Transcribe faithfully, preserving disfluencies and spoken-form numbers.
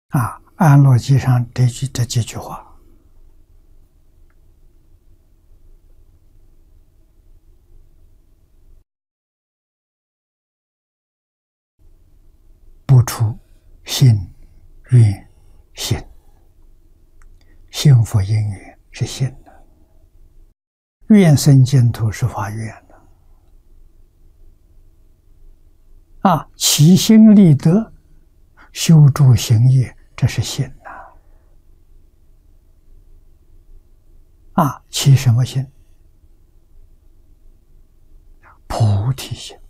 啊，安乐经上这句这几句话，不出信、愿、行。幸福因缘是信的，愿生净土是发愿的。啊，起心立德，修诸行业，这是信呐。啊，起什么心？菩提心。